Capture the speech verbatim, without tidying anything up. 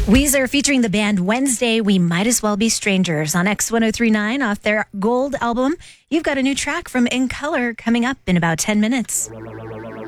Weezer featuring the band Wednesday, We Might As Well Be Strangers on X ten thirty-nine off their Gold album. You've got a new track from In Color coming up in about ten minutes.